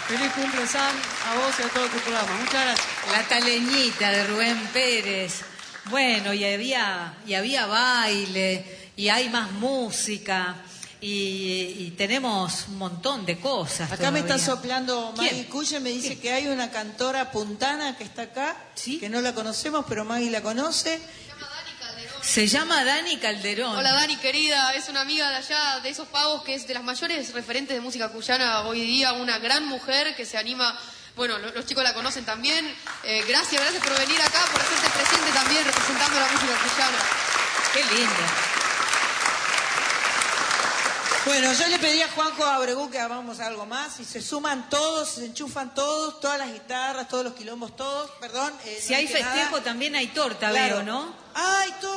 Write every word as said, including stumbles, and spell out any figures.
Feliz cumple, Sam, a vos y a todo tu programa. Muchas gracias. La taleñita de Rubén Pérez. Bueno, y había, y había baile, y hay más música, y, y tenemos un montón de cosas. Acá todavía. me está soplando Maggie ¿Quién? Cuye, me dice ¿Quién? que hay una cantora puntana que está acá, ¿Sí? que no la conocemos, pero Maggie la conoce. Se llama Dani Calderón. Hola Dani, querida, es una amiga de allá, de esos pagos, que es de las mayores referentes de música cuyana hoy día, una gran mujer que se anima, bueno, lo- los chicos la conocen también. Eh, gracias, gracias por venir acá, por hacerte presente también representando la música cuyana. Qué linda. Bueno, yo le pedí a Juanjo Abregú que hagamos algo más y se suman todos, se enchufan todos, todas las guitarras, todos los quilombos, todos, perdón. eh, Si no hay dije nada. festejo también hay torta, Claro. veo, ¿no? ¡Ay, torta!